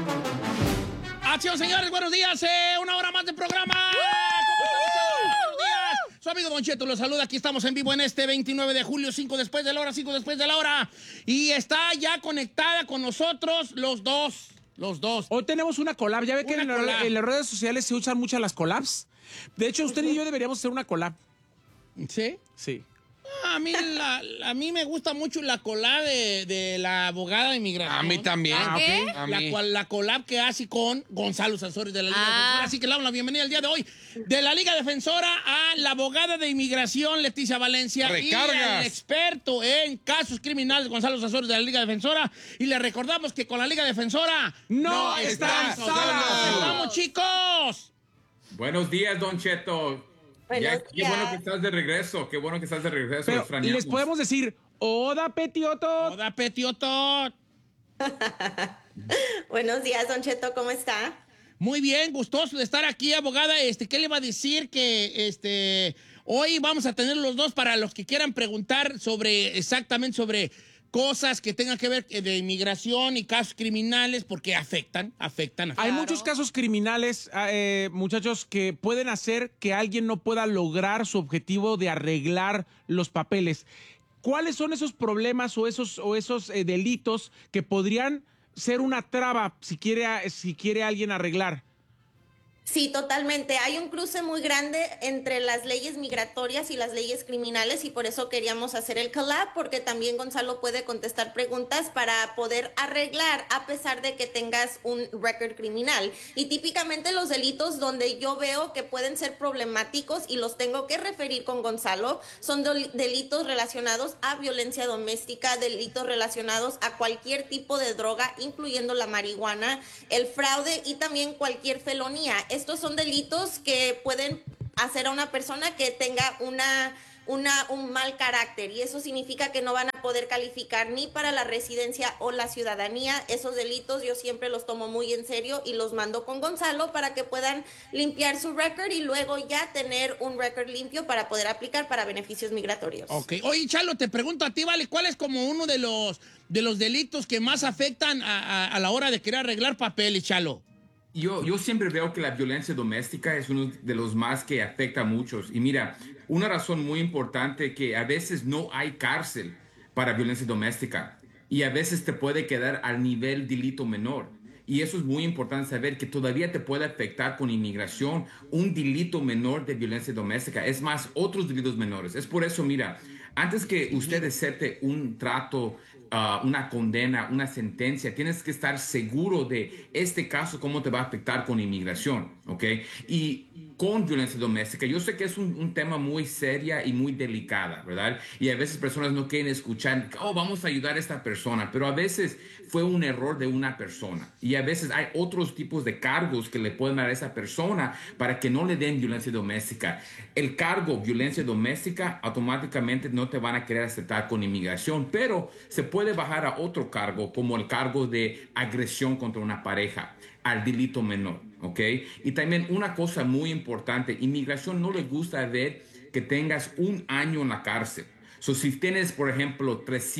Acción, señores, buenos días. Una hora más de programa. ¿Cómo están, chavos? Buenos días. Su amigo Don Cheto los saluda. Aquí estamos en vivo en este 29 de julio, 5 después de la hora, 5 después de la hora. Y está ya conectada con nosotros los dos. Hoy tenemos una collab. Ya ve que en las redes sociales se usan muchas las collabs. De hecho, usted y yo deberíamos hacer una collab. ¿Sí? Sí. A mí me gusta mucho la collab de la abogada de inmigración. A mí también. ¿Qué? A mí. La collab que hace con Gonzalo Sanzores de la Liga Defensora. Así que le damos la bienvenida el día de hoy de la Liga Defensora a la abogada de inmigración Leticia Valencia. Recargas. Y al experto en casos criminales Gonzalo Sanzores de la Liga Defensora. Y le recordamos que con la Liga Defensora ¡No están solos! ¡Vamos, chicos! Buenos días, Don Cheto. Qué bueno que estás de regreso. Pero extrañamos. les podemos decir, Oda Petioto. Oda Petioto. Buenos días, Don Cheto, ¿cómo está? Muy bien, gustoso de estar aquí, abogada. ¿Qué le va a decir? Que hoy vamos a tener los dos para los que quieran preguntar exactamente sobre cosas que tengan que ver de inmigración y casos criminales, porque afectan. Hay muchos casos criminales, muchachos, que pueden hacer que alguien no pueda lograr su objetivo de arreglar los papeles. ¿Cuáles son esos problemas o esos delitos que podrían ser una traba si quiere alguien arreglar? Sí, totalmente. Hay un cruce muy grande entre las leyes migratorias y las leyes criminales y por eso queríamos hacer el collab, porque también Gonzalo puede contestar preguntas para poder arreglar a pesar de que tengas un récord criminal. Y típicamente los delitos donde yo veo que pueden ser problemáticos y los tengo que referir con Gonzalo son delitos relacionados a violencia doméstica, delitos relacionados a cualquier tipo de droga, incluyendo la marihuana, el fraude y también cualquier felonía. Estos son delitos que pueden hacer a una persona que tenga un mal carácter y eso significa que no van a poder calificar ni para la residencia o la ciudadanía. Esos delitos yo siempre los tomo muy en serio y los mando con Gonzalo para que puedan limpiar su récord y luego ya tener un récord limpio para poder aplicar para beneficios migratorios. Ok. Oye, Chalo, te pregunto a ti, ¿vale? ¿Cuál es como uno de los delitos que más afectan a la hora de querer arreglar papeles, Chalo? Yo siempre veo que la violencia doméstica es uno de los más que afecta a muchos. Y mira, una razón muy importante que a veces no hay cárcel para violencia doméstica y a veces te puede quedar al nivel delito menor. Y eso es muy importante saber que todavía te puede afectar con inmigración un delito menor de violencia doméstica. Es más, otros delitos menores. Es por eso, mira, antes que usted acepte un trato, una condena, una sentencia, tienes que estar seguro de este caso, cómo te va a afectar con inmigración, ¿ok? Y con violencia doméstica, yo sé que es un tema muy seria y muy delicada, ¿verdad? Y a veces personas no quieren escuchar, vamos a ayudar a esta persona, pero a veces fue un error de una persona. Y a veces hay otros tipos de cargos que le pueden dar a esa persona para que no le den violencia doméstica. El cargo violencia doméstica automáticamente no te van a querer aceptar con inmigración, pero se puede bajar a otro cargo, como el cargo de agresión contra una pareja, al delito menor, ¿ok? Y también una cosa muy importante, inmigración no le gusta ver que tengas un año en la cárcel. Si tienes, por ejemplo,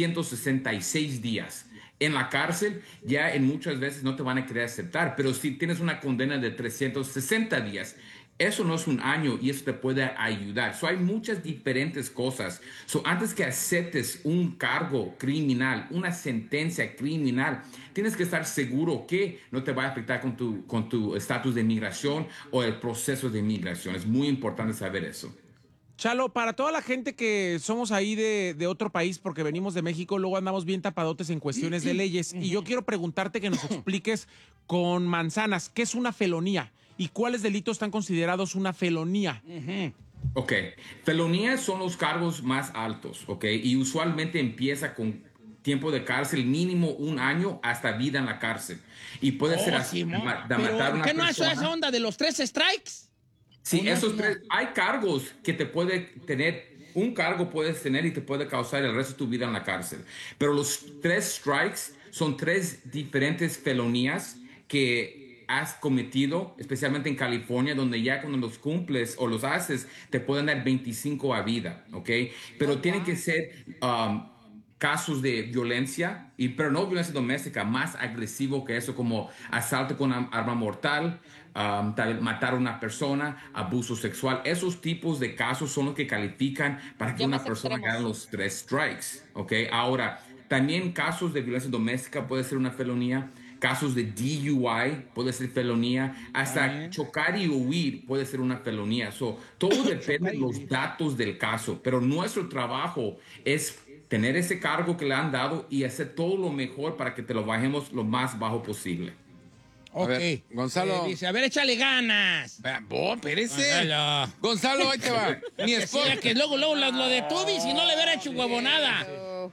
366 días en la cárcel, ya en muchas veces no te van a querer aceptar, pero si tienes una condena de 360 días, eso no es un año y eso te puede ayudar. Hay muchas diferentes cosas. Antes que aceptes un cargo criminal, una sentencia criminal, tienes que estar seguro que no te va a afectar con tu estatus de inmigración o el proceso de inmigración. Es muy importante saber eso. Chalo, para toda la gente que somos ahí de otro país, porque venimos de México, luego andamos bien tapadotes en cuestiones de leyes. Y yo quiero preguntarte que nos expliques con manzanas, ¿qué es una felonía? ¿Y cuáles delitos están considerados una felonía? Ok, felonías son los cargos más altos, ok, y usualmente empieza con tiempo de cárcel mínimo 1 año hasta vida en la cárcel. Y puede ser así, de matar a una persona. ¿Qué no es esa onda de los 3 strikes? Sí, esos tres, hay cargos que te puede tener, un cargo puedes tener y te puede causar el resto de tu vida en la cárcel. Pero los 3 strikes son 3 diferentes felonías que has cometido, especialmente en California, donde ya cuando los cumples o los haces, te pueden dar 25 a vida, ¿ok? Pero tienen que ser casos de violencia, pero no violencia doméstica, más agresivo que eso, como asalto con arma mortal, matar a una persona, abuso sexual. Esos tipos de casos son los que califican para que Ya una más persona extremos. gane los 3 strikes, ¿ok? Ahora, también casos de violencia doméstica puede ser una felonía. Casos de DUI puede ser felonía, hasta chocar y huir puede ser una felonía. Todo depende de los datos del caso, pero nuestro trabajo es tener ese cargo que le han dado y hacer todo lo mejor para que te lo bajemos lo más bajo posible. Ok. ver, Gonzalo. Dice, a ver, échale ganas. Espérese. Gonzalo. Gonzalo, ahí te va. Mi esposa. Decía que luego lo detuve si no le hubiera hecho huevonada.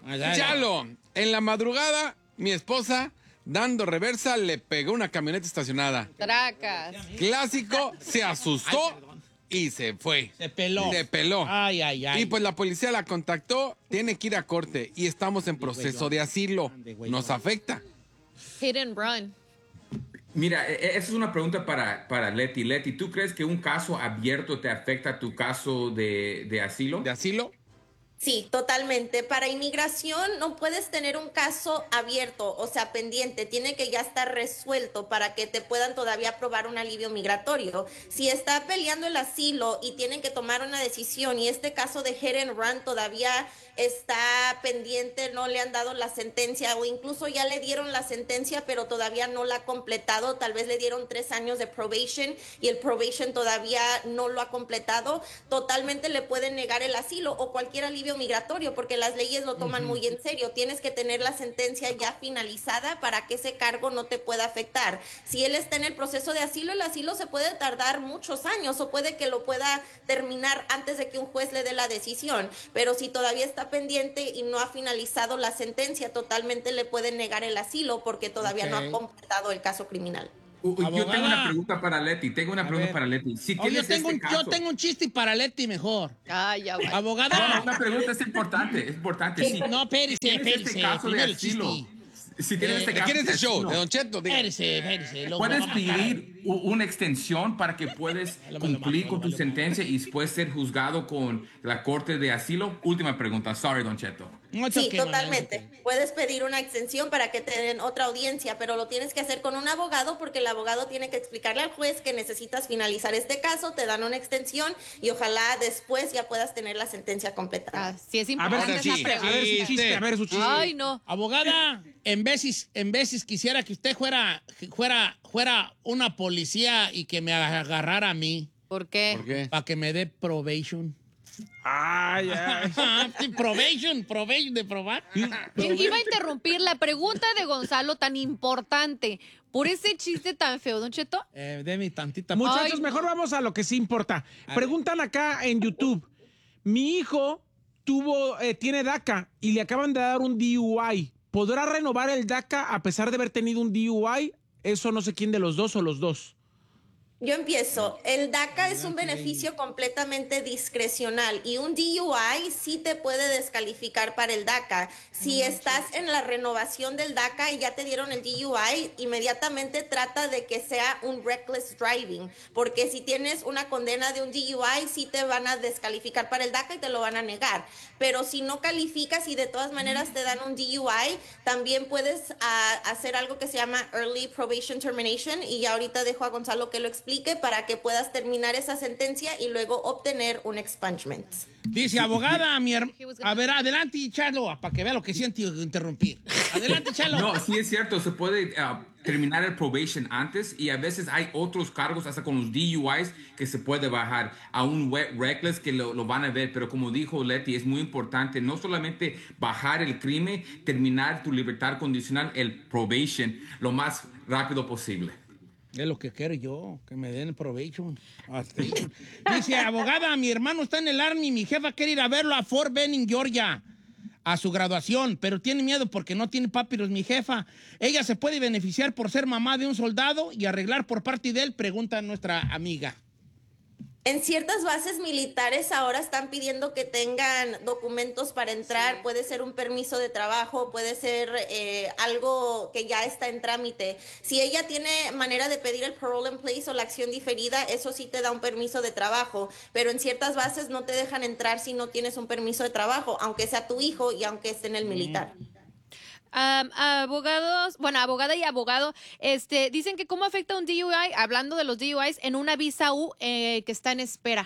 Chalo, en la madrugada, mi esposa, dando reversa, le pegó una camioneta estacionada. Tracas. Clásico, se asustó y se fue. Se peló. Se peló. Ay, ay, ay. Y pues la policía la contactó, tiene que ir a corte y estamos en proceso de asilo. Nos afecta. Hit and run. Mira, esa es una pregunta para Leti. Leti, ¿tú crees que un caso abierto te afecta a tu caso de asilo? ¿De asilo? Sí, totalmente. Para inmigración no puedes tener un caso abierto, o sea, pendiente. Tiene que ya estar resuelto para que te puedan todavía aprobar un alivio migratorio. Si está peleando el asilo y tienen que tomar una decisión y este caso de hit and run todavía está pendiente, no le han dado la sentencia o incluso ya le dieron la sentencia pero todavía no la ha completado, tal vez le dieron 3 años de probation y el probation todavía no lo ha completado, totalmente le pueden negar el asilo o cualquier alivio migratorio porque las leyes lo toman muy en serio. Tienes que tener la sentencia ya finalizada para que ese cargo no te pueda afectar. Si él está en el proceso de asilo, el asilo se puede tardar muchos años o puede que lo pueda terminar antes de que un juez le dé la decisión, pero si todavía está pendiente y no ha finalizado la sentencia, totalmente le pueden negar el asilo porque todavía no ha completado el caso criminal. Yo tengo Abogada. una pregunta para Leti. Si Oh, tienes yo tengo un chiste para Leti mejor. Ay, ya va. Abogada. Una pregunta es importante. Sí. No, espérese, tienes este espérese. caso de Primero el asilo, chiste. si tienes este ¿De caso quién es de el show? asilo, ¿De Don Cheto? Diga. Espérese. puedes pedir una extensión para que puedas cumplir con tu sentencia y después ser juzgado con la corte de asilo. Última pregunta. Sorry, Don Cheto. Sí, totalmente. Puedes pedir una extensión para que te den otra audiencia, pero lo tienes que hacer con un abogado porque el abogado tiene que explicarle al juez que necesitas finalizar este caso, te dan una extensión y ojalá después ya puedas tener la sentencia completada. Ah, sí es A ver, importante ahora sí. esa a ver su pregunta. chiste, a ver su chiste. Ay, no. Abogada, en veces quisiera que usted fuera una policía y que me agarrara a mí ¿Por qué? ¿Por qué? para que me dé probation. Ay, ay. Sí, probation de probar. Iba a interrumpir la pregunta de Gonzalo tan importante por ese chiste tan feo, Don Cheto. Deme tantita. Muchachos, Ay, mejor vamos a lo que sí importa. Preguntan acá en YouTube. Mi hijo tiene DACA y le acaban de dar un DUI. ¿Podrá renovar el DACA a pesar de haber tenido un DUI? Eso no sé quién de los dos o los dos. Yo empiezo. El DACA es un beneficio completamente discrecional y un DUI sí te puede descalificar para el DACA. Si estás en la renovación del DACA y ya te dieron el DUI, inmediatamente trata de que sea un reckless driving, porque si tienes una condena de un DUI, sí te van a descalificar para el DACA y te lo van a negar. Pero si no calificas y de todas maneras te dan un DUI, también puedes hacer algo que se llama Early Probation Termination y ya ahorita dejo a Gonzalo que lo explique para que puedas terminar esa sentencia y luego obtener un expungement. Dice, abogada, a ver, adelante, Chalo, para que vea lo que siento interrumpir. Adelante, Chalo. No, sí es cierto, se puede terminar el probation antes y a veces hay otros cargos hasta con los DUIs que se puede bajar a un reckless que lo van a ver, pero como dijo Leti, es muy importante no solamente bajar el crimen, terminar tu libertad condicional, el probation, lo más rápido posible. Es lo que quiero yo, que me den provecho. Dice, abogada, mi hermano está en el Army, mi jefa quiere ir a verlo a Fort Benning, Georgia, a su graduación, pero tiene miedo porque no tiene papiros mi jefa. ¿Ella se puede beneficiar por ser mamá de un soldado y arreglar por parte de él? Pregunta nuestra amiga. En ciertas bases militares ahora están pidiendo que tengan documentos para entrar, puede ser un permiso de trabajo, puede ser algo que ya está en trámite. Si ella tiene manera de pedir el parole in place o la acción diferida, eso sí te da un permiso de trabajo, pero en ciertas bases no te dejan entrar si no tienes un permiso de trabajo, aunque sea tu hijo y aunque esté en el militar. Abogados, bueno, abogada y abogado, dicen que cómo afecta un DUI, hablando de los DUIs, en una visa U que está en espera.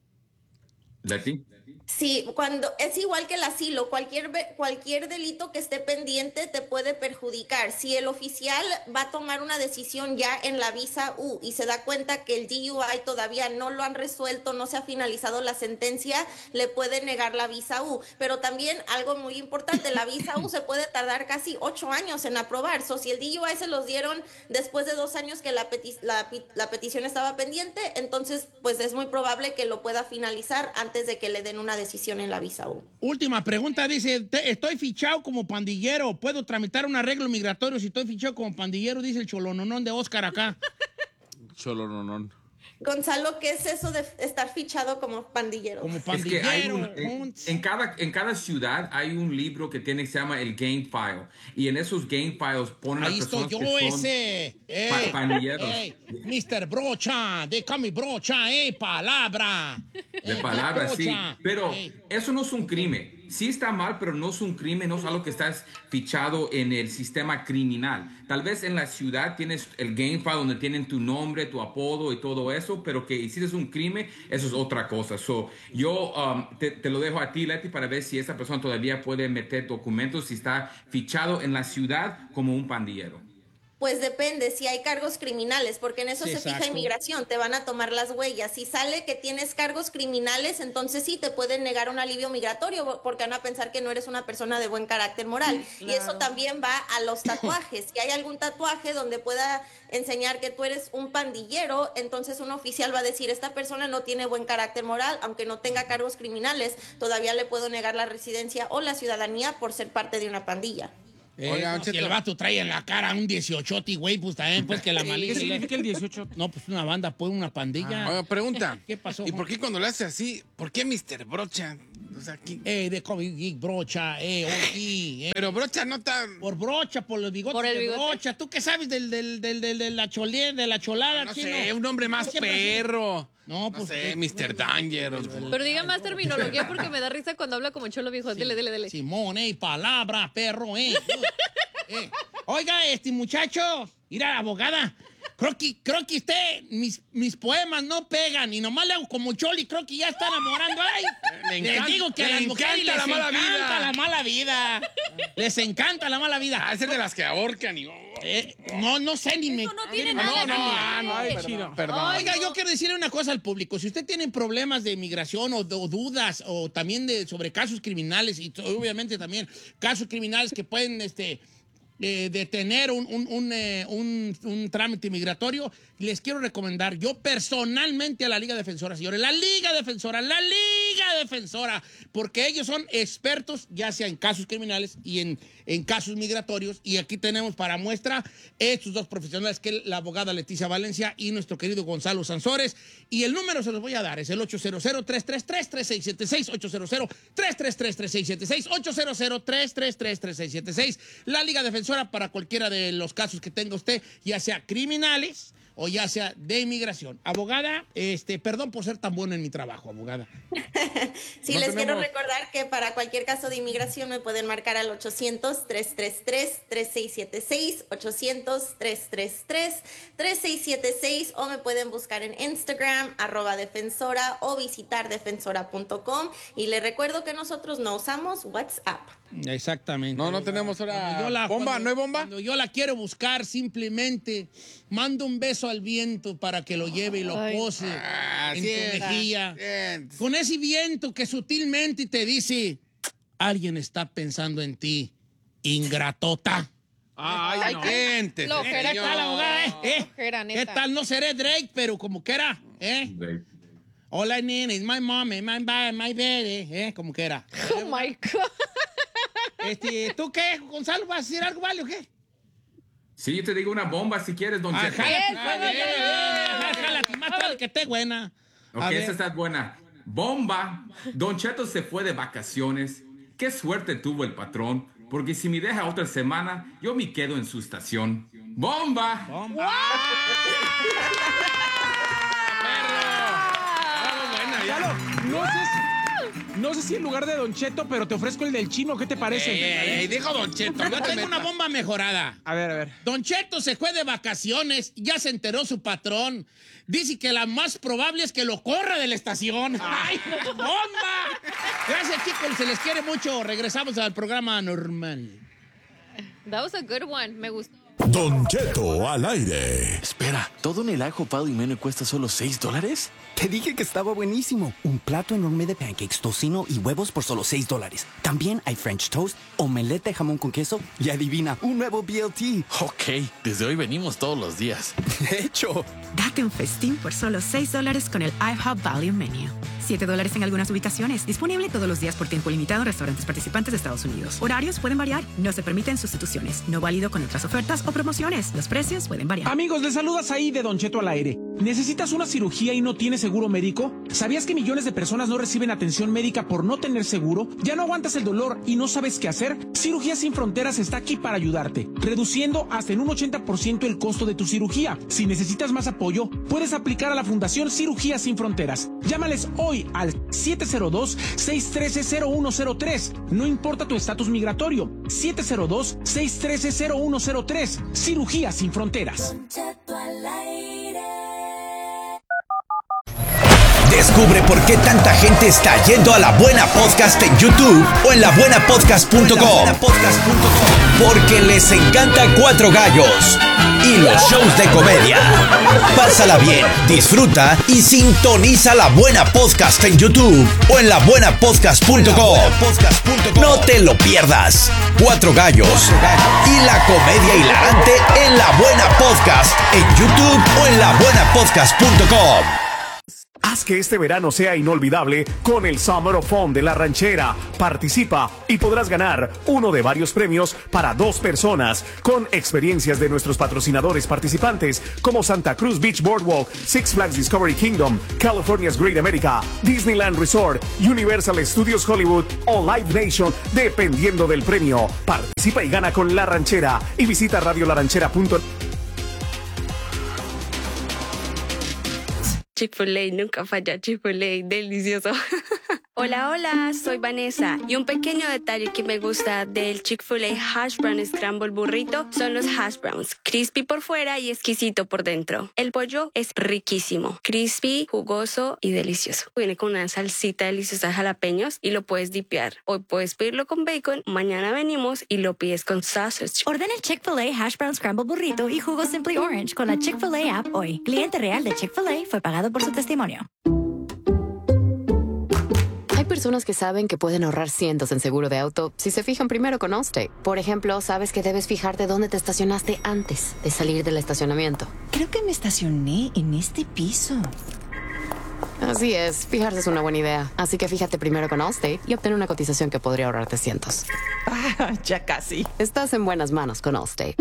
Leti. Sí, cuando es igual que el asilo, cualquier delito que esté pendiente te puede perjudicar. Si el oficial va a tomar una decisión ya en la visa U y se da cuenta que el DUI todavía no lo han resuelto, no se ha finalizado la sentencia, le puede negar la visa U. Pero también algo muy importante, la visa U se puede tardar casi 8 años en aprobar. Si el DUI se los dieron después de 2 años que la petición estaba pendiente, entonces pues es muy probable que lo pueda finalizar antes de que le den una decisión en la visa U. Última pregunta, dice, estoy fichado como pandillero, ¿puedo tramitar un arreglo migratorio si estoy fichado como pandillero? Dice el cholononón de Oscar acá. Cholononón. Gonzalo, ¿qué es eso de estar fichado como pandillero? Como Es pandillero. que hay en cada ciudad hay un libro que se llama el Gang File. Y en esos Gang Files ponen Ahí a estoy personas yo, que son ese. pandilleros. Mr. Brocha, de Cami Brocha, palabra. De palabras, sí. Brocha. Pero eso no es un crimen. Sí está mal, pero no es un crimen, no es algo que estás fichado en el sistema criminal. Tal vez en la ciudad tienes el Gang File donde tienen tu nombre, tu apodo y todo eso, pero que hiciste un crimen, eso es otra cosa. Yo te lo dejo a ti, Leti, para ver si esa persona todavía puede meter documentos si está fichado en la ciudad como un pandillero. Pues depende, si hay cargos criminales, porque en eso Sí, se fija exacto. inmigración, te van a tomar las huellas. Si sale que tienes cargos criminales, entonces sí te pueden negar un alivio migratorio, porque van a pensar que no eres una persona de buen carácter moral. Y eso también va a los tatuajes. Si hay algún tatuaje donde pueda enseñar que tú eres un pandillero, entonces un oficial va a decir, esta persona no tiene buen carácter moral, aunque no tenga cargos criminales, todavía le puedo negar la residencia o la ciudadanía por ser parte de una pandilla. Oiga, Si el vato trae en la cara un 18, güey, pues también, pues que la ¿Qué malicia. significa el 18? No, pues una banda, pues una pandilla. Oiga, pregunta. ¿Qué pasó? ¿Y por qué cuando le hace así? ¿Por qué Mr. Brocha? O sea, aquí. De Comic Geek, Brocha, oye, Pero Brocha no está. Por Brocha, por los bigotes Por el de bigote. Brocha. ¿Tú qué sabes de la cholada, No chino? sé, un hombre más Siempre No, perro. No pues, sé, Mr. Danger. Pero diga más terminología porque me da risa cuando habla como cholo viejo. Dele. Simón, palabra, perro, Oiga, muchacho, mira, abogada, creo que mis poemas no pegan y nomás le hago como choli, creo que ya está enamorando. Ay, les digo que a las mujeres les encanta la mala vida. Les encanta la mala vida. Ah, es el de las que ahorcan y. No sé ni me... Eso no tiene No, nada no, que ver. Ay, perdón, chino. perdón. Ay, Oiga, no. yo quiero decirle una cosa al público. Si usted tiene problemas de inmigración o dudas o también sobre casos criminales y obviamente también casos criminales que pueden detener un trámite migratorio, les quiero recomendar yo personalmente a la Liga Defensora, señores. La Liga Defensora, porque ellos son expertos ya sea en casos criminales y en casos migratorios. Y aquí tenemos para muestra estos dos profesionales, que es la abogada Leticia Valencia y nuestro querido Gonzalo Sansores. Y el número se los voy a dar, es el 800-333-3676, 800-333-3676, 800-333-3676. La Liga Defensora para cualquiera de los casos que tenga usted, ya sea criminales o ya sea de inmigración. Abogada, perdón por ser tan bueno en mi trabajo, abogada. Sí, No les quiero tenemos- recordar que para cualquier caso de inmigración me pueden marcar al 800-333-3676, 800-333-3676, o me pueden buscar en Instagram, @defensora, o visitar defensora.com. Y les recuerdo que nosotros no usamos WhatsApp. Exactamente. No tenemos ahora Cuando yo bomba, ¿no hay bomba? Cuando yo la quiero buscar, simplemente mando un beso al viento para que lo lleve y lo Ay. pose en tu sienta, mejilla. sienta. Con ese viento que sutilmente te dice, alguien está pensando en ti, ingratota. Ay, no. Gente, Flojera, ¿Qué tal, abogada? Flojera, ¿Qué neta. tal? No seré Drake, pero como que era, All I need is my mommy, my baby, como que era. Oh my God. ¿Tú qué, Gonzalo? ¿Vas a decir algo, vale, o qué? Sí, yo te digo una bomba si quieres, don Cheto. Jálate, más vale que esté buena. Ok, esta está buena. Bomba. Don Cheto se fue de vacaciones. Qué suerte tuvo el patrón, porque si me deja otra semana, yo me quedo en su estación. ¡Bomba! ¡Bomba! Chalo, no sé si en lugar de Don Cheto, pero te ofrezco el del chino. ¿Qué te parece? Dijo Don Cheto. Yo tengo una bomba mejorada. A ver. Don Cheto se fue de vacaciones, ya se enteró su patrón. Dice que la más probable es que lo corra de la estación. ¡Ay, bomba! Gracias, chicos, se les quiere mucho. Regresamos al programa normal. That was a good one. Me gustó. Don Cheto al aire. Espera, ¿todo en el ajo Pado y Mene cuesta solo $6? Te dije que estaba buenísimo. Un plato enorme de pancakes, tocino y huevos por solo $6. También hay French toast, omelette de jamón con queso y adivina, un nuevo BLT. Ok, desde hoy venimos todos los días. De hecho, date un festín por solo $6 con el IHOP Value Menu. $7 en algunas ubicaciones. Disponible todos los días por tiempo limitado en restaurantes participantes de Estados Unidos. Horarios pueden variar. No se permiten sustituciones. No válido con otras ofertas o promociones. Los precios pueden variar. Amigos, les saludas ahí de Don Cheto al aire. ¿Necesitas una cirugía y no tienes seguro médico? ¿Sabías que millones de personas no reciben atención médica por no tener seguro? ¿Ya no aguantas el dolor y no sabes qué hacer? Cirugía Sin Fronteras está aquí para ayudarte, reduciendo hasta en un 80% el costo de tu cirugía. Si necesitas más apoyo, puedes aplicar a la Fundación Cirugía Sin Fronteras. Llámales hoy al 702-613-0103. No importa tu estatus migratorio. 702-613-0103. Cirugía Sin Fronteras. Descubre por qué tanta gente está yendo a La Buena Podcast en YouTube o en labuenapodcast.com. Porque les encanta Cuatro Gallos y los shows de comedia. Pásala bien, disfruta y sintoniza La Buena Podcast en YouTube o en labuenapodcast.com. No te lo pierdas. Cuatro Gallos y la comedia hilarante en La Buena Podcast en YouTube o en labuenapodcast.com. Haz que este verano sea inolvidable con el Summer of Fun de La Ranchera. Participa y podrás ganar uno de varios premios para 2 personas con experiencias de nuestros patrocinadores participantes como Santa Cruz Beach Boardwalk, Six Flags Discovery Kingdom, California's Great America, Disneyland Resort, Universal Studios Hollywood o Live Nation, dependiendo del premio. Participa y gana con La Ranchera y visita radiolaranchera.net. Chick-fil-A, nunca falla. Chick-fil-A, delicioso. Hola, soy Vanessa y un pequeño detalle que me gusta del Chick-fil-A Hash Brown Scramble Burrito son los hash browns, crispy por fuera y exquisito por dentro. El pollo es riquísimo, crispy, jugoso y delicioso. Viene con una salsita deliciosa de jalapeños y lo puedes dipear. Hoy puedes pedirlo con bacon, mañana venimos y lo pides con sausage. Ordena el Chick-fil-A Hash Brown Scramble Burrito y jugo Simply Orange con la Chick-fil-A app hoy. Cliente real de Chick-fil-A fue pagado por su testimonio. Hay personas que saben que pueden ahorrar cientos en seguro de auto si se fijan primero con Allstate. Por ejemplo, sabes que debes fijarte dónde te estacionaste antes de salir del estacionamiento. Creo que me estacioné en este piso. Así es, fijarse es una buena idea. Así que fíjate primero con Allstate y obtén una cotización que podría ahorrarte cientos. Ya casi. Estás en buenas manos con Allstate.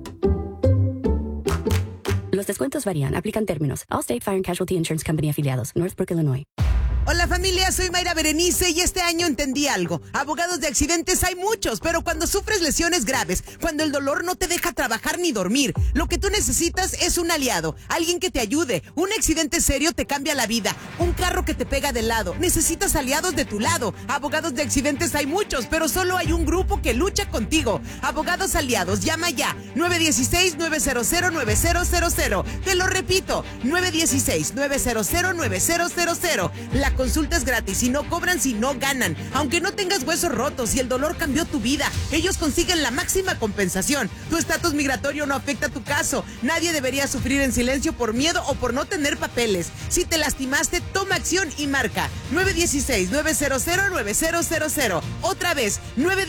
Los descuentos varían. Aplican términos. Allstate Fire and Casualty Insurance Company afiliados. Northbrook, Illinois. Hola familia, soy Mayra Berenice y este año entendí algo. Abogados de accidentes hay muchos, pero cuando sufres lesiones graves, cuando el dolor no te deja trabajar ni dormir, lo que tú necesitas es un aliado, alguien que te ayude. Un accidente serio te cambia la vida, un carro que te pega de lado. Necesitas aliados de tu lado. Abogados de accidentes hay muchos, pero solo hay un grupo que lucha contigo. Abogados aliados, llama ya. 916-900-9000. Te lo repito, 916-900-9000. La consulta es gratis y no cobran si no ganan. Aunque no tengas huesos rotos y el dolor cambió tu vida, ellos consiguen la máxima compensación. Tu estatus migratorio no afecta tu caso. Nadie debería sufrir en silencio por miedo o por no tener papeles. Si te lastimaste, toma acción y marca 916-900-9000. Otra vez,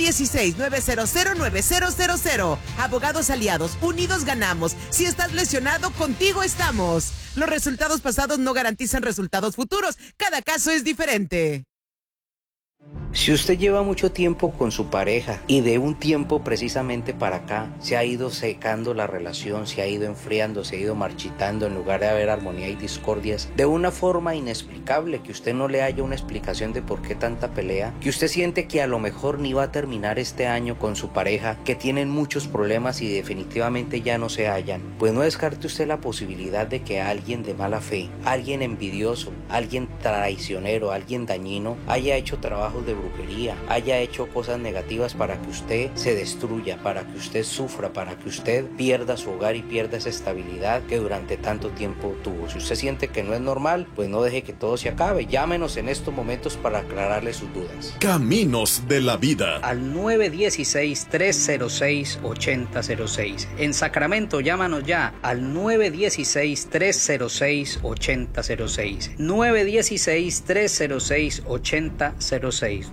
916-900-9000. Abogados aliados, unidos ganamos. Si estás lesionado, contigo estamos. Los resultados pasados no garantizan resultados futuros. Cada caso es diferente. Si usted lleva mucho tiempo con su pareja y de un tiempo precisamente para acá se ha ido secando la relación, se ha ido enfriando, se ha ido marchitando en lugar de haber armonía y discordias, de una forma inexplicable, que usted no le haya una explicación de por qué tanta pelea, que usted siente que a lo mejor ni va a terminar este año con su pareja, que tienen muchos problemas y definitivamente ya no se hallan, pues no descarte usted la posibilidad de que alguien de mala fe, alguien envidioso, alguien traicionero, alguien dañino, haya hecho trabajos de brujería, haya hecho cosas negativas para que usted se destruya, para que usted sufra, para que usted pierda su hogar y pierda esa estabilidad que durante tanto tiempo tuvo. Si usted siente que no es normal, pues no deje que todo se acabe. Llámenos en estos momentos para aclararle sus dudas. Caminos de la vida. Al 916-306-8006. En Sacramento, llámanos ya al 916-306-8006. 916-306-8006.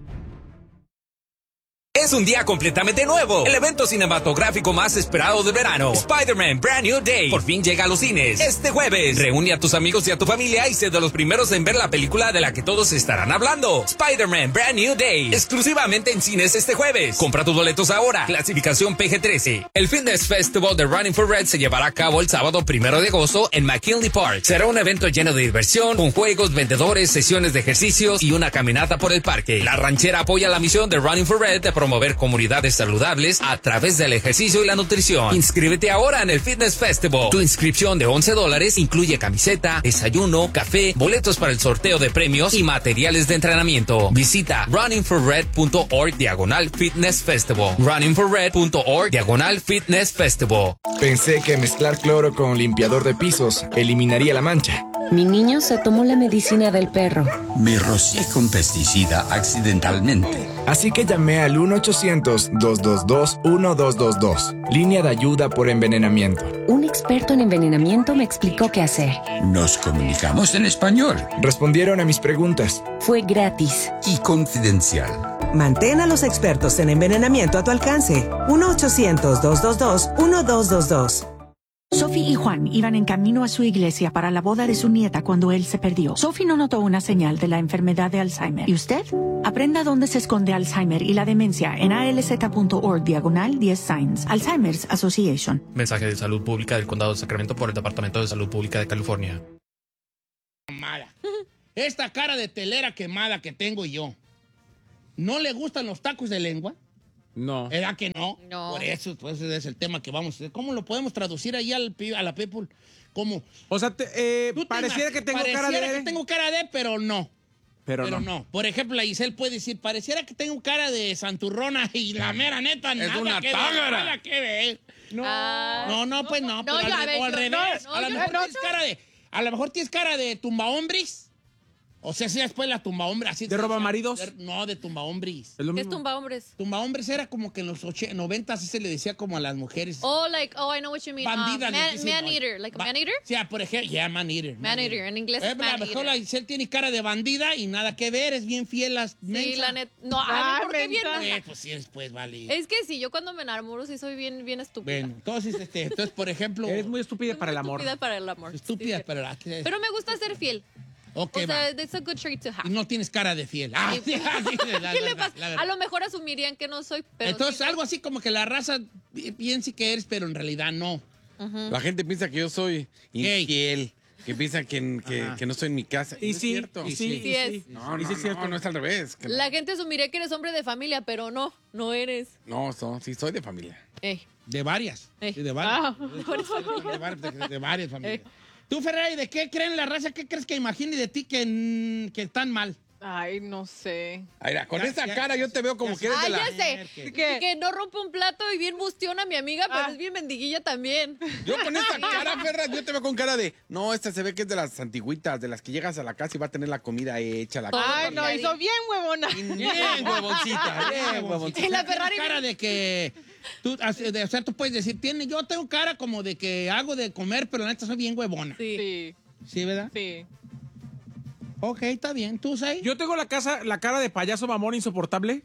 Es un día completamente nuevo. El evento cinematográfico más esperado del verano. Spider-Man Brand New Day. Por fin llega a los cines. Este jueves. Reúne a tus amigos y a tu familia y sé de los primeros en ver la película de la que todos estarán hablando. Spider-Man Brand New Day. Exclusivamente en cines este jueves. Compra tus boletos ahora. Clasificación PG-13. El Fitness Festival de Running for Red se llevará a cabo el sábado 1 de agosto en McKinley Park. Será un evento lleno de diversión, con juegos, vendedores, sesiones de ejercicios y una caminata por el parque. La ranchera apoya la misión de Running for Red de promover comunidades saludables a través del ejercicio y la nutrición. Inscríbete ahora en el Fitness Festival. Tu inscripción de $11 incluye camiseta, desayuno, café, boletos para el sorteo de premios y materiales de entrenamiento. Visita runningforred.org/fitness festival. runningforred.org/fitness festival. Pensé que mezclar cloro con limpiador de pisos eliminaría la mancha. Mi niño se tomó la medicina del perro. Me rocié con pesticida accidentalmente. Así que llamé al 1-800-222-1222, línea de ayuda por envenenamiento. Un experto en envenenamiento me explicó qué hacer. Nos comunicamos en español. Respondieron a mis preguntas. Fue gratis. Y confidencial. Mantén a los expertos en envenenamiento a tu alcance. 1-800-222-1222. Sophie y Juan iban en camino a su iglesia para la boda de su nieta cuando él se perdió. Sophie no notó una señal de la enfermedad de Alzheimer. ¿Y usted? Aprenda dónde se esconde Alzheimer y la demencia en alz.org/10 signs. Alzheimer's Association. Mensaje de salud pública del Condado de Sacramento por el Departamento de Salud Pública de California. Mala. Esta cara de telera quemada que tengo yo. ¿No le gustan los tacos de lengua? No. ¿Verdad que no? No. Por eso, pues, ese es el tema que vamos a hacer. ¿Cómo lo podemos traducir ahí a la people? ¿Cómo? O sea, pareciera que tengo cara de... Pareciera que tengo cara de, pero no. Pero no. Por ejemplo, la Giselle puede decir, pareciera que tengo cara de santurrona y la mera neta, Es una tágara. nada que ver. No, pues no. No, Pero yo, al revés. no, A lo yo mejor no. tienes cara de... A lo mejor tienes cara de tumbahombres. O sea, si después la tumbahombres. Así ¿De robamaridos? No, de tumbahombres. ¿Qué es tumba hombres? Tumbahombres era como que en los 90 así se le decía como a las mujeres. Oh, I know what you mean. Bandidas. les dicen, Man eater, like a man eater? Sí, por ejemplo, man eater. Man eater, en inglés es A man lo mejor la eater. Giselle tiene cara de bandida y nada que ver, es bien fiel a Sí, la neta. No, a ver, ¿por qué bien? pues sí, después, vale. Es que sí, yo cuando me enamoro sí soy bien estúpida. Bueno, entonces, por ejemplo... Eres muy estúpida para el amor. Estúpida para el amor. Estúpida Sí. para la... Pero me gusta ser fiel. Ok, O sea, va. it's a good trait to have. Y no tienes cara de fiel. Ah, Sí. ¿Qué le pasa? la verdad. A lo mejor asumirían que no soy, pero Entonces, sí. algo así como que la raza piensa que eres, pero en realidad no. La gente piensa que yo soy infiel. Que piensan que no estoy en mi casa. Y no sí, es cierto. y sí, Sí es. No, Y sí es cierto. no es al revés. Que La gente asumiría que eres hombre de familia, pero no eres. no, sí soy de familia. De varias. Ey. Sí, de varias. Por eso. De varias familias. Tú, Ferrari, ¿de qué creen la raza? ¿Qué crees que imagine de ti que están mal? Ay, no sé. Mira, con esa cara yo te veo como que eres de Ay, la... ya sé. ¿Qué? Que no rompe un plato y bien bustiona a mi amiga, pero es bien mendiguilla también. Yo con esa cara, Ferra, yo te veo con cara de... No, esta se ve que es de las antiguitas, de las que llegas a la casa y va a tener la comida hecha. Ay, no, hizo bien huevona. Bien, huevoncita, bien, huevoncita. Y la Ferrari... cara de que... Tú, o sea, tú puedes decir, yo tengo cara como de que hago de comer, pero la neta soy bien huevona. Sí. ¿Sí, verdad? Sí. Ok, está bien. ¿Tú, Sai? Yo tengo la cara de payaso mamón insoportable.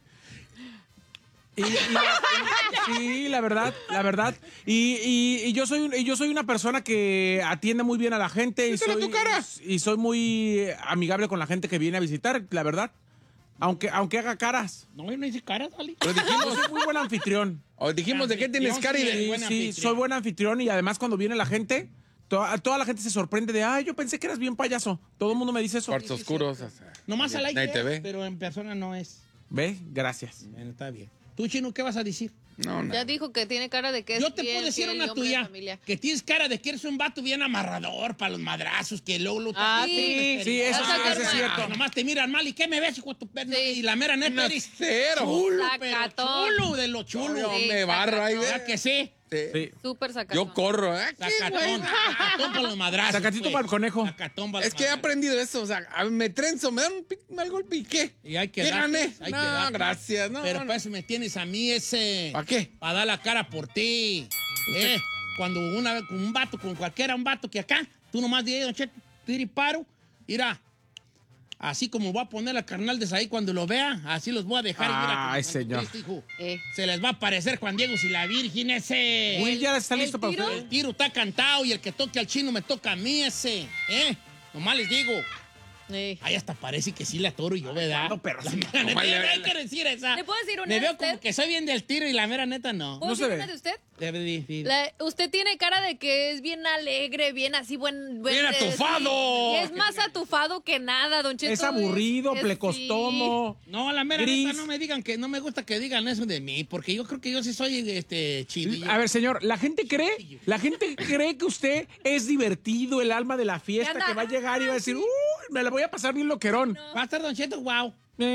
Sí, la verdad. Y yo soy una persona que atiende muy bien a la gente y soy muy amigable con la gente que viene a visitar, la verdad. Aunque haga caras. No, yo no hice caras, Ali. Pero dijimos, Soy muy buen anfitrión. dijimos de qué tienes cara y de... Sí, soy buen anfitrión y además cuando viene la gente, toda la gente se sorprende de, ay, yo pensé que eras bien payaso. Todo el mundo me dice eso. Cuartos oscuros. O sea, Nomás al nadie aire, te ve. pero en persona no es. ¿Ve? Gracias. Bueno, está bien. ¿Tú, Chino, qué vas a decir? No. Ya dijo que tiene cara de que es Yo te bien puedo decir fiel y una hombre de tuya, familia. que tienes cara de que eres un vato bien amarrador para los madrazos, que luego... sí, eso es cierto. Nomás te miran mal, ¿y qué me ves, hijo de tu perna? Y la mera neta eres cero. chulo, pero Sacatón. chulo de lo chulo. Yo me barro ahí. ¿Verdad que sí? Sí. Súper sacatón. Yo corro, ¿eh? Sacatón para los madrazos. Sacatito para el conejo. Sacatón para los Es que he madrazos. aprendido eso, o sea, me trenzo, me dan un mal golpe y ¿qué? Y hay que ¿Qué darte, gané? hay que No, darte. gracias, no. Pero no. para eso me tienes a mí ese... ¿Para qué? Para dar la cara por ti. Cuando con un vato, con cualquiera, un vato que acá, tú nomás dices, don Cheto, tira y paro, mira, así como voy a poner la carnal de ahí cuando lo vea, así los voy a dejar. Ay, mira, señor. hijo, se les va a parecer Juan Diego y la Virgen ese. Uy, ya está listo para usted. El tiro está cantado y el que toque al Chino me toca a mí ese. Nomás les digo. Ahí hasta parece que sí la atoro yo, ¿verdad? No, pero sí. Hay que decir esa. ¿Le puedo decir una Me de veo usted? como que soy bien del tiro y la mera neta no. ¿Puedo decir una de usted? Usted tiene cara de que es bien alegre, bien así, buen ¡Bien atufado! Y es más atufado que nada, don Cheto. Es aburrido, es- plecostomo. No, la mera Gris. neta no me digan que no me gusta que digan eso de mí, porque yo creo que yo sí soy chidillo. A ver, señor, la gente cree que usted es divertido, el alma de la fiesta, Anda. que va a llegar y va a decir, me la voy a pasar bien loquerón. Va a estar Don Cheto, wow.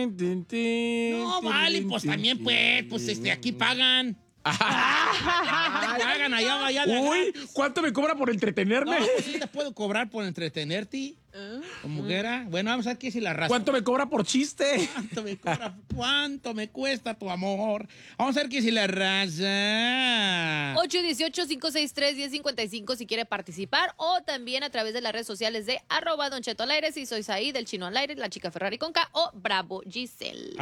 No, vale, pues también, pues, aquí pagan. Pagan allá de Uy, gratis. ¿cuánto me cobra por entretenerme? No, pues sí te puedo cobrar por entretenerte. Como quiera. Bueno, vamos a ver qué es la raza. ¿Cuánto me cobra por chiste? ¿Cuánto me cuesta tu amor? Vamos a ver qué es la raza. 818-563-1055 si quiere participar o también a través de las redes sociales de @Don Cheto al aire, si sois ahí, del Chino al aire, la chica Ferrari con K o Bravo Giselle.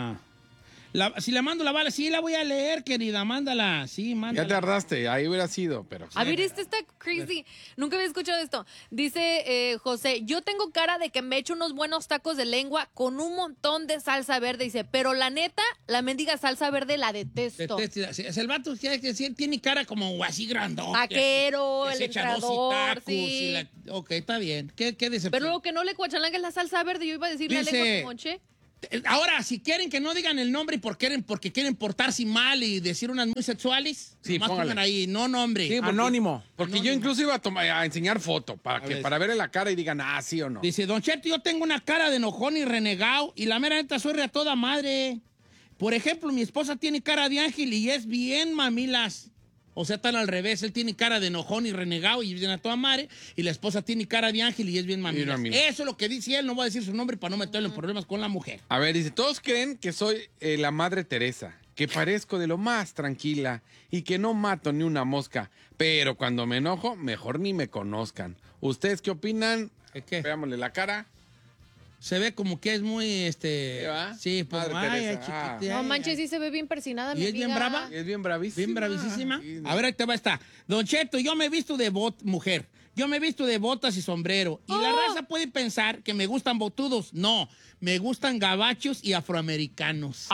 Si le mando la bala, sí la voy a leer, querida. Mándala. Sí, mándala. Ya tardaste, ahí hubiera sido, pero... A ver, este está crazy. Nunca había escuchado esto. Dice José, yo tengo cara de que me echo unos buenos tacos de lengua con un montón de salsa verde. Dice, pero la neta, la mendiga salsa verde la detesto. Es el vato que tiene cara como así grandón. Taquero, que el se echa dos entrador, tacos sí. Ok, está bien. ¿Qué decepción? Pero lo que no le cuachalanga es la salsa verde. Yo iba a decir la Dice- lengua de monche. Ahora, si quieren que no digan el nombre porque quieren portarse mal y decir unas muy sexuales, Sí, nomás póngale. pongan ahí, no nombre. Sí, porque- Anónimo. Porque yo incluso iba a enseñar foto para verle la cara y digan, sí o no. Dice, Don Cheto, yo tengo una cara de enojón y renegado y la mera neta soy a toda madre. Por ejemplo, mi esposa tiene cara de ángel y es bien mamilas. O sea, están al revés. Él tiene cara de enojón y renegado y viene a toda madre. Y la esposa tiene cara de ángel y es bien mamilas. Eso es lo que dice él. No voy a decir su nombre para no meterlo en problemas con la mujer. A ver, dice, todos creen que soy la Madre Teresa, que parezco de lo más tranquila y que no mato ni una mosca, pero cuando me enojo, mejor ni me conozcan. ¿Ustedes qué opinan? ¿Qué? Veámosle la cara. Se ve como que es muy, va? Sí, pues, Madre ay, Teresa, chiquita, No ay, manches, sí se ve bien persinada, ¿Y mi es bien amiga. brava? Es bien bravísima. Bien bravísima. Sí, A ver, ahí te va esta. Don Cheto, yo me he visto de mujer. Yo me he visto de botas y sombrero. Y la raza puede pensar que me gustan botudos. No, me gustan gabachos y afroamericanos.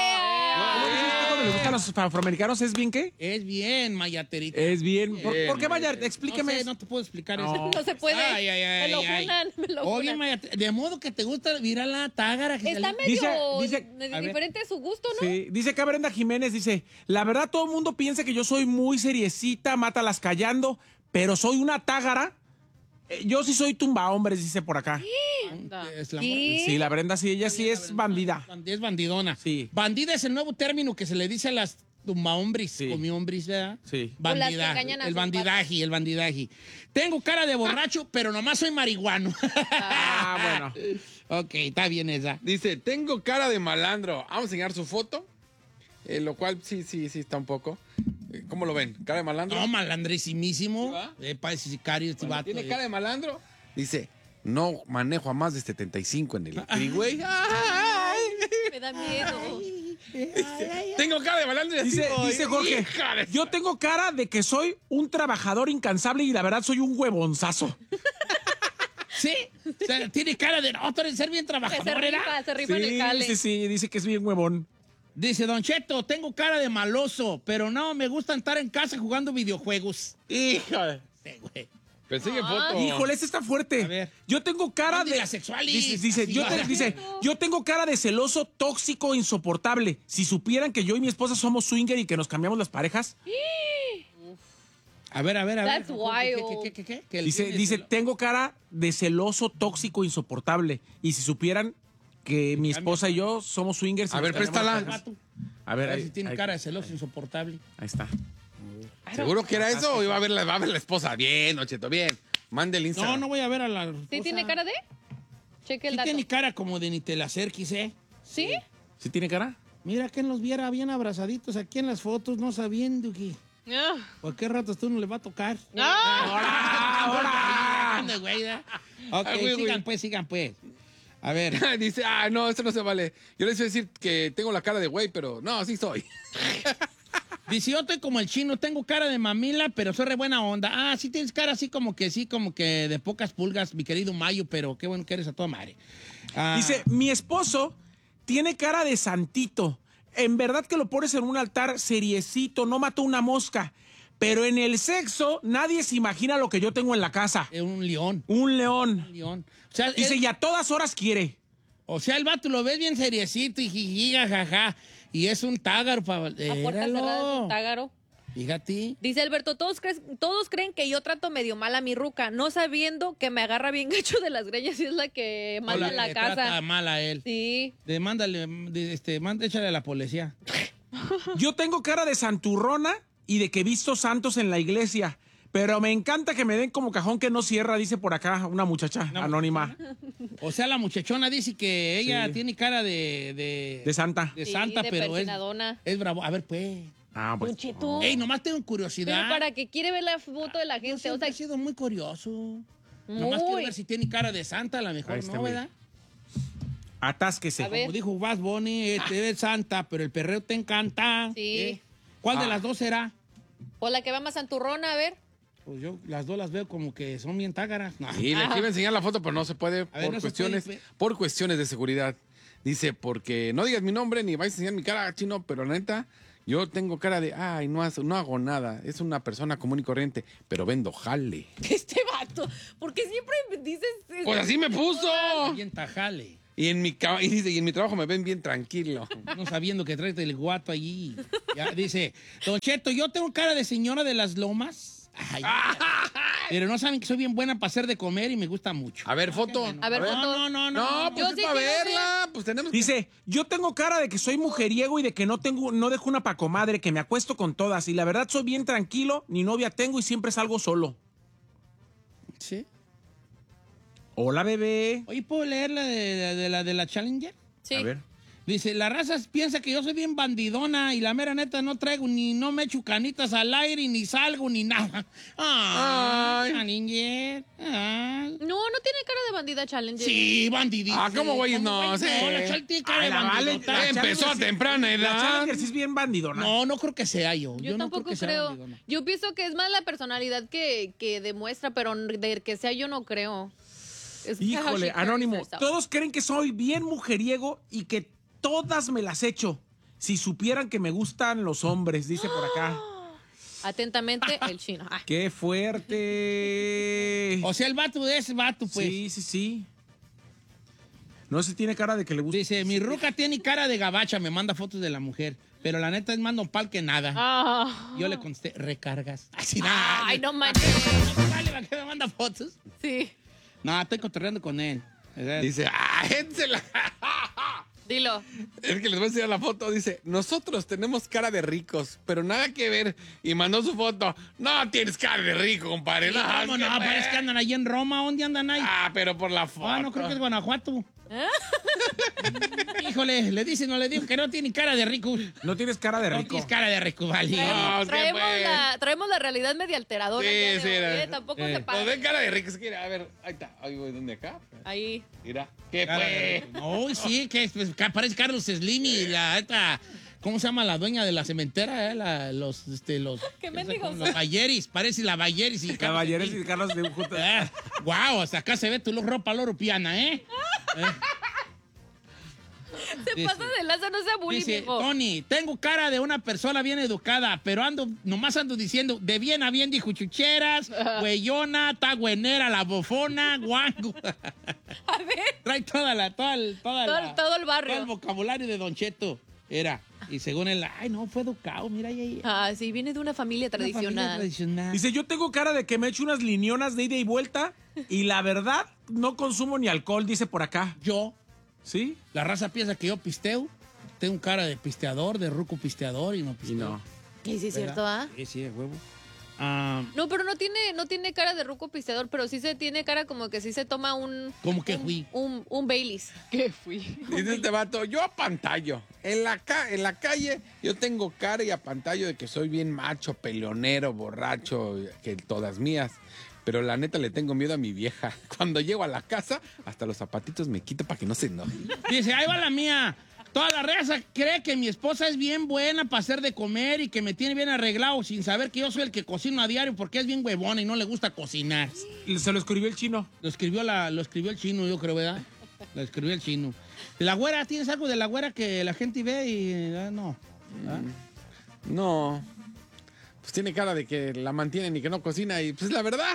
¿Cuando le gustan los afroamericanos es bien qué? Es bien, mayaterita. Es bien. ¿Por qué vaya? Explíqueme. No sé, no te puedo explicar No. eso. No se puede. Ay, ay, ay, me lo ay. funan, me lo Oye, funan. de modo que te gusta, mira la tágara. que Está salió. medio a ver. diferente de su gusto, ¿no? Sí, dice acá Brenda Jiménez, dice, la verdad todo el mundo piensa que yo soy muy seriecita, mátalas callando, pero soy una tágara. Yo sí soy tumba hombres, dice por acá. Es la ¿Qué? Sí, la Brenda sí, ella sí es bandida. Es bandidona. Sí. Bandida es el nuevo término que se le dice a las tumbahombres, Sí. comihombres, ¿verdad? Sí. O las que Bandida, engañan a el sus bandidaje, el bandidaje. Tengo cara de borracho, pero nomás soy marihuano. Ah, bueno. Ok, está bien esa. Dice, tengo cara de malandro. Vamos a enseñar su foto, lo cual sí está un poco. ¿Cómo lo ven? ¿Cara de malandro? No, malandrísimísimo. ¿Sí, Parece sicario este Bueno, vato. ¿tiene cara de malandro? Dice, no manejo a más de 75 en el freeway. ¡Ay! Me da miedo. Tengo cara de malandro y así Dice, voy. dice Jorge, Hija de- yo tengo cara de que soy un trabajador incansable y la verdad soy un huevonzazo. ¿Sí? O sea, tiene cara de no, de ser bien trabajador, ¿era? Se rifa en el jale. Sí, dice que es bien huevón. Dice, Don Cheto, tengo cara de maloso, pero no, me gusta estar en casa jugando videojuegos. Híjole. Sí, güey. Persigue foto. Híjole, este está fuerte. A ver. Yo tengo cara de... Dice, yo tengo cara de celoso, tóxico, insoportable. Si supieran que yo y mi esposa somos swinger y que nos cambiamos las parejas. A ver. That's wild. ¿Qué? Dice, tengo cara de celoso, tóxico, insoportable. Y si supieran que mi esposa y yo somos swingers. A ver, préstala. A ver, ahí tiene cara de celoso, insoportable. Ahí está. ¿Seguro que era eso o iba a ver la esposa? Bien, Don Cheto, bien. Mande el Instagram. No voy a ver a la esposa. ¿Sí tiene cara de? Cheque el Sí dato. tiene cara como de ni te la acerques, ¿eh? ¿Sí? ¿Sí tiene cara? Mira que los viera bien abrazaditos aquí en las fotos, no sabiendo que... ¿Por qué ratos tú no le va a tocar? ¡Ahora! Ok, sigan pues. A ver. Dice, no, esto no se vale. Yo les iba a decir que tengo la cara de güey, pero no, sí soy. Dice, yo estoy como el chino, tengo cara de mamila, pero soy re buena onda. Sí tienes cara así como que de pocas pulgas, mi querido Mayo, pero qué bueno que eres a toda madre. Dice, mi esposo tiene cara de santito. En verdad que lo pones en un altar seriecito, no mató una mosca. Pero en el sexo, nadie se imagina lo que yo tengo en la casa. Es un león. Un león. O sea, dice, y a todas horas quiere. O sea, el vato lo ves bien seriecito y jijiga, jaja. Y es un tágaro. A puerta cerrada es un tágaro. Fíjate. Dice Alberto, todos creen que yo trato medio mal a mi ruca, no sabiendo que me agarra bien gacho de las greñas y es la que manda en la casa. Trata mal a él. Sí. Échale a la policía. Yo tengo cara de santurrona y de que he visto santos en la iglesia. Pero me encanta que me den como cajón que no cierra, dice por acá una muchacha anónima. O sea, la muchachona dice que ella tiene cara de santa. De santa, de pero es bravo. A ver, pues. Pues. Ey, nomás tengo curiosidad. Pero para que quiere ver la foto de la gente. O sea, ha sido muy curioso. Nomás quiero ver si tiene cara de santa, a lo mejor no, ¿verdad? Atásquese. Como dijo Bad Bunny, es santa, pero el perreo te encanta. Sí. ¿Cuál de las dos será? O la que va más santurrona, a ver. Pues yo las dos las veo como que son bien tágaras. No. Sí, le iba a enseñar la foto, pero no se puede por cuestiones de seguridad. Dice, porque no digas mi nombre ni vais a enseñar mi cara, chino, pero la neta, yo tengo cara de, no hago nada. Es una persona común y corriente, pero vendo jale. Este vato, ¿por qué siempre dices eso? Pues así me puso. Bien tajale. Y en mi trabajo me ven bien tranquilo. No sabiendo que traes el guato allí. Ya, dice, Don Cheto, yo tengo cara de señora de las lomas. Ay, pero no saben que soy bien buena para hacer de comer y me gusta mucho. A ver, foto. A ver, foto. No, pues es para verla. Pues tenemos Dice, yo tengo cara de que soy mujeriego y de que no dejo una pacomadre, que me acuesto con todas. Y la verdad soy bien tranquilo, ni novia tengo y siempre salgo solo. ¿Sí? Hola, bebé. Oye, ¿puedo leer la de la Challenger? Sí. A ver. Dice, la raza piensa que yo soy bien bandidona y la mera neta no traigo no me echo canitas al aire, ni salgo, ni nada. Ay, Challenger. Ay. No tiene cara de bandida Challenger. Sí, bandidita. ¿cómo güey? No, sí. La Challenger tiene cara de bandidota. Empezó a temprana edad. La Challenger sí es bien bandidona. No creo que sea yo. Yo tampoco creo. Yo pienso que es más la personalidad que demuestra, pero de que sea yo no creo. Híjole, Anónimo, todos creen que soy bien mujeriego y que todas me las echo. Si supieran que me gustan los hombres, dice por acá. Atentamente, el chino. ¡Qué fuerte! O sea, el vato es vato, pues. Sí. No sé si tiene cara de que le gusta. Dice, mi ruca tiene cara de gabacha, me manda fotos de la mujer. Pero la neta es más nopal que nada. Yo le contesté, recargas. Así nada. Ay, no manches. Vale, ¿para qué me manda fotos? Sí. No, estoy cotorreando con él. Dice, ¡énsela! Dilo. Es que les voy a enseñar la foto. Dice, nosotros tenemos cara de ricos, pero nada que ver. Y mandó su foto. No tienes cara de rico, compadre. Sí, ¿cómo no? Parece que andan allí en Roma. ¿Dónde andan ahí? Pero por la foto. No creo que es Guanajuato. Híjole, le dice, no le digo que no tiene cara de rico. No tienes cara de rico. No tienes cara de rico, vale. Traemos la realidad media alteradora. Sí. Tampoco se paga. No ven cara de rico. A ver, ahí está. Ahí voy, ¿dónde acá? Ahí. Mira. ¿Qué fue? No, sí, que parece Carlos Slim y la ¿cómo se llama la dueña de la cementera? Los ¿Qué mendigos? Los Balleris, parece la Balleris y La Balleris y Carlos de juntos. Wow, hasta acá se ve tu ropa loropiana, ¿eh? Se pasa de lanza, no sea bullying, Dice, viejo. Tony, tengo cara de una persona bien educada, pero nomás ando diciendo, de bien a bien dijo chucheras, güeyona, tagüenera, la bofona, guango. A ver. Trae todo el barrio. Todo el vocabulario de Don Cheto. Era. Y según él, ay, no, fue educado, mira ahí. Ah, sí, viene de una familia tradicional. Dice, yo tengo cara de que me echo unas liñonas de ida y vuelta y la verdad no consumo ni alcohol, dice por acá. Yo. ¿Sí? La raza piensa que yo pisteo. Tengo cara de pisteador, de ruco pisteador y no pisteo. Y no. Sí, es cierto, ¿ah? Sí, de huevo. No, pero no tiene cara de ruco pisteador, pero sí se tiene cara como que sí se toma un... ¿Cómo que fui? Un Baileys. ¿Qué fui? Dice este vato, yo apantallo. En la calle yo tengo cara y apantallo de que soy bien macho, peleonero, borracho, que todas mías. Pero la neta le tengo miedo a mi vieja. Cuando llego a la casa, hasta los zapatitos me quito para que no se enoje. Dice, ahí va la mía. Toda la raza cree que mi esposa es bien buena para hacer de comer y que me tiene bien arreglado sin saber que yo soy el que cocino a diario porque es bien huevona y no le gusta cocinar. Se lo escribió el chino. Lo escribió el chino, yo creo, ¿verdad? Lo escribió el chino. ¿La güera? ¿Tienes algo de la güera que la gente ve y no? ¿Ah? No. Pues tiene cara de que la mantienen y que no cocina y pues la verdad.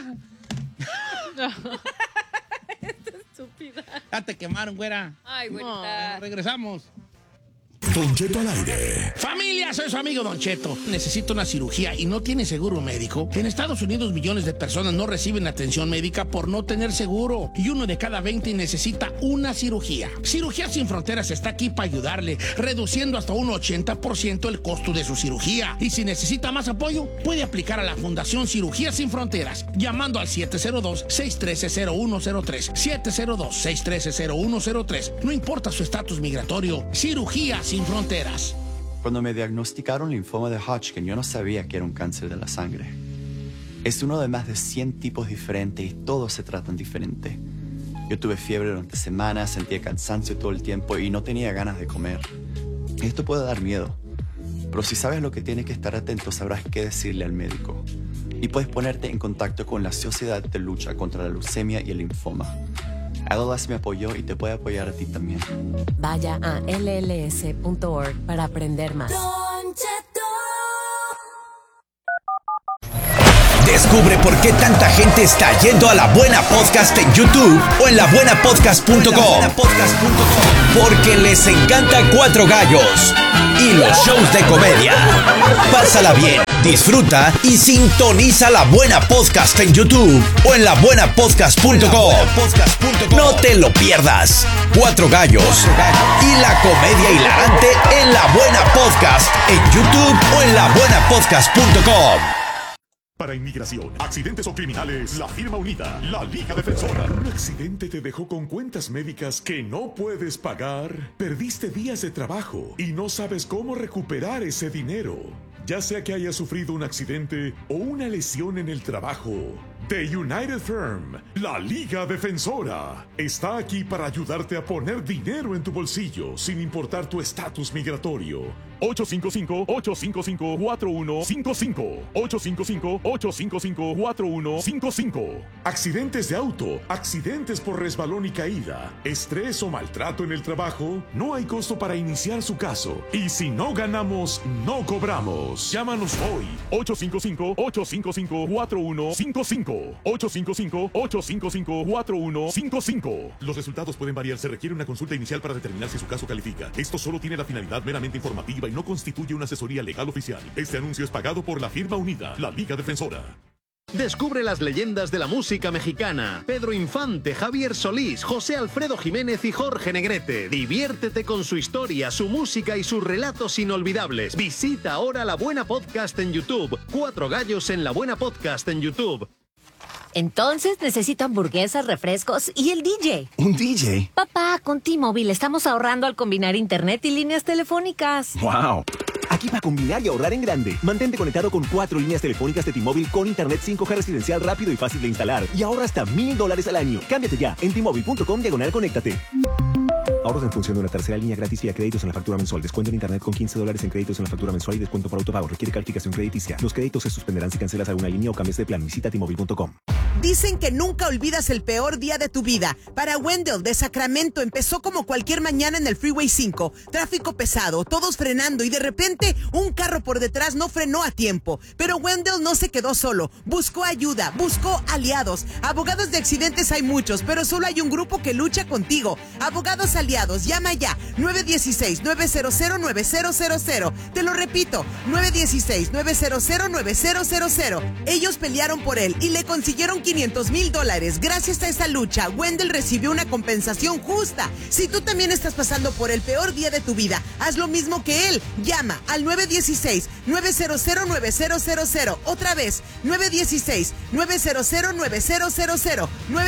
Esta estúpida. Ya te quemaron, güera. Ay, güerita. Regresamos. Don Cheto al aire. Familia, soy su amigo Don Cheto. Necesito una cirugía y no tiene seguro médico. En Estados Unidos millones de personas no reciben atención médica por no tener seguro. Y 1 de cada 20 necesita una cirugía. Cirugía Sin Fronteras está aquí para ayudarle, reduciendo hasta un 80% el costo de su cirugía. Y si necesita más apoyo, puede aplicar a la Fundación Cirugía Sin Fronteras, llamando al 702-613-0103. 702-613-0103. No importa su estatus migratorio. Cirugía Sin Fronteras. Cuando me diagnosticaron linfoma de Hodgkin, yo no sabía que era un cáncer de la sangre. Es uno de más de 100 tipos diferentes y todos se tratan diferente. Yo tuve fiebre durante semanas, sentía cansancio todo el tiempo y no tenía ganas de comer. Esto puede dar miedo, pero si sabes lo que tienes que estar atento, sabrás qué decirle al médico. Y puedes ponerte en contacto con la Sociedad de Lucha contra la Leucemia y el Linfoma. ALS me apoyó y te puede apoyar a ti también. Vaya a lls.org para aprender más. Descubre por qué tanta gente está yendo a La Buena Podcast en YouTube o en labuenapodcast.com. Porque les encanta Cuatro Gallos y los shows de comedia. Pásala bien, disfruta y sintoniza La Buena Podcast en YouTube o en labuenapodcast.com. No te lo pierdas. Cuatro Gallos y la comedia hilarante en La Buena Podcast en YouTube o en labuenapodcast.com. Para inmigración, accidentes o criminales, la firma unida, la Liga Defensora. ¿Un accidente te dejó con cuentas médicas que no puedes pagar? ¿Perdiste días de trabajo y no sabes cómo recuperar ese dinero? Ya sea que hayas sufrido un accidente o una lesión en el trabajo, The United Firm, la Liga Defensora, está aquí para ayudarte a poner dinero en tu bolsillo sin importar tu estatus migratorio. 855-855-4155. 855-855-4155. Accidentes de auto, accidentes por resbalón y caída, estrés o maltrato en el trabajo, no hay costo para iniciar su caso. Y si no ganamos, no cobramos. Llámanos hoy. 855-855-4155. 855-855-4155. Los resultados pueden variar. Se requiere una consulta inicial para determinar si su caso califica. Esto solo tiene la finalidad meramente informativa y no constituye una asesoría legal oficial. Este anuncio es pagado por la firma unida, la Liga Defensora. Descubre las leyendas de la música mexicana. Pedro Infante, Javier Solís, José Alfredo Jiménez y Jorge Negrete. Diviértete con su historia, su música y sus relatos inolvidables. Visita ahora La Buena Podcast en YouTube. Cuatro Gallos en La Buena Podcast en YouTube. Entonces necesito hamburguesas, refrescos y el DJ. ¿Un DJ? Papá, con T-Mobile estamos ahorrando al combinar internet y líneas telefónicas. ¡Wow! Aquí para combinar y ahorrar en grande. Mantente conectado con 4 líneas telefónicas de T-Mobile con internet 5G residencial rápido y fácil de instalar. Y ahorra hasta $1,000 al año. Cámbiate ya en T-Mobile.com/conéctate. Ahorros en función de una tercera línea gratis vía créditos en la factura mensual. Descuento en internet con $15 en créditos en la factura mensual y descuento por autopago. Requiere calificación crediticia. Los créditos se suspenderán si cancelas alguna línea o cambias de plan. Visita T-Mobile.com. Dicen que nunca olvidas el peor día de tu vida. Para Wendell de Sacramento empezó como cualquier mañana en el Freeway 5. Tráfico pesado, todos frenando y de repente un carro por detrás no frenó a tiempo. Pero Wendell no se quedó solo. Buscó ayuda, buscó aliados. Abogados de accidentes hay muchos, pero solo hay un grupo que lucha contigo. Abogados aliados, llama ya. 916-900-9000. Te lo repito, 916-900-9000. Ellos pelearon por él y le consiguieron $500,000. Gracias a esa lucha, Wendell recibió una compensación justa. Si tú también estás pasando por el peor día de tu vida, haz lo mismo que él. Llama al 916-900-9000. Otra vez, 916-900-9000.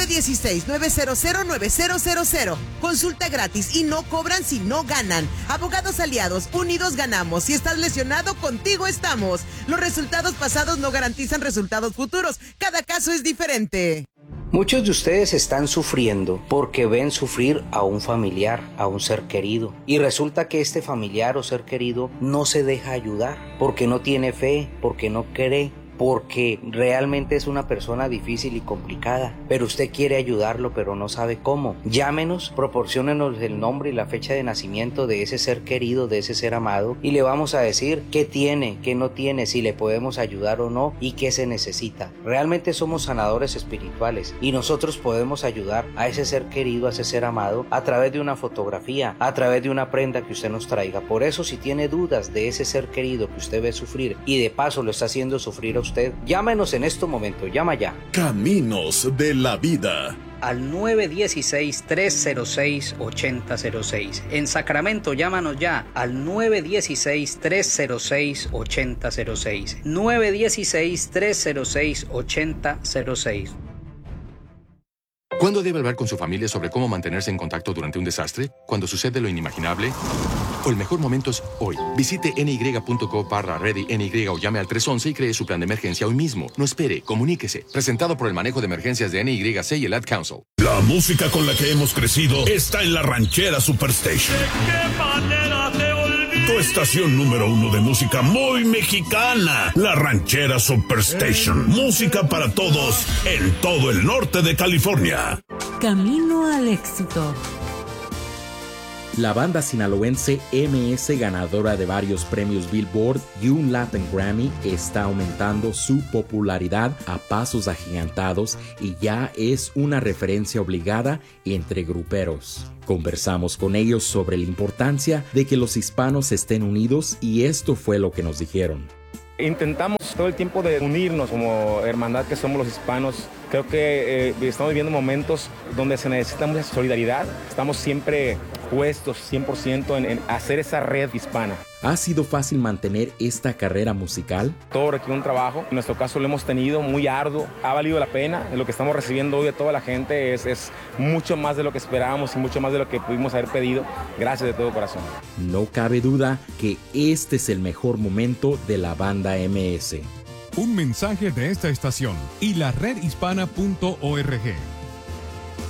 916-900-9000. Consulta gratis y no cobran si no ganan. Abogados aliados, unidos ganamos. Si estás lesionado, contigo estamos. Los resultados pasados no garantizan resultados futuros. Cada caso es diferente. Muchos de ustedes están sufriendo porque ven sufrir a un familiar, a un ser querido. Y resulta que este familiar o ser querido no se deja ayudar porque no tiene fe, porque no cree, porque realmente es una persona difícil y complicada, pero usted quiere ayudarlo pero no sabe cómo. Llámenos, proporciónenos el nombre y la fecha de nacimiento de ese ser querido, de ese ser amado, y le vamos a decir qué tiene, qué no tiene, si le podemos ayudar o no y qué se necesita. Realmente somos sanadores espirituales y nosotros podemos ayudar a ese ser querido, a ese ser amado, a través de una fotografía, a través de una prenda que usted nos traiga. Por eso, si tiene dudas de ese ser querido que usted ve sufrir y de paso lo está haciendo sufrir a usted, llámenos en este momento, llama ya. Caminos de la vida. Al 916-306-8006. En Sacramento, llámanos ya al 916-306-8006. 916-306-8006. ¿Cuándo debe hablar con su familia sobre cómo mantenerse en contacto durante un desastre? ¿Cuando sucede lo inimaginable? O el mejor momento es hoy. Visite ny.co/ready NY o llame al 311 y cree su plan de emergencia hoy mismo. No espere, comuníquese. Presentado por el manejo de emergencias de NYC y el Ad Council. La música con la que hemos crecido está en la Ranchera Superstation. Tu estación número 1 de música muy mexicana. La Ranchera Superstation. Música para todos en todo el norte de California. Camino al éxito. La banda sinaloense MS, ganadora de varios premios Billboard y un Latin Grammy, está aumentando su popularidad a pasos agigantados y ya es una referencia obligada entre gruperos. Conversamos con ellos sobre la importancia de que los hispanos estén unidos y esto fue lo que nos dijeron. Intentamos todo el tiempo de unirnos como hermandad que somos los hispanos. Creo que estamos viviendo momentos donde se necesita mucha solidaridad. Estamos siempre puestos 100% en hacer esa red hispana. ¿Ha sido fácil mantener esta carrera musical? Todo requiere un trabajo. En nuestro caso lo hemos tenido muy arduo. Ha valido la pena. Lo que estamos recibiendo hoy de toda la gente es mucho más de lo que esperábamos y mucho más de lo que pudimos haber pedido. Gracias de todo corazón. No cabe duda que este es el mejor momento de la banda MS. Un mensaje de esta estación y la redhispana.org.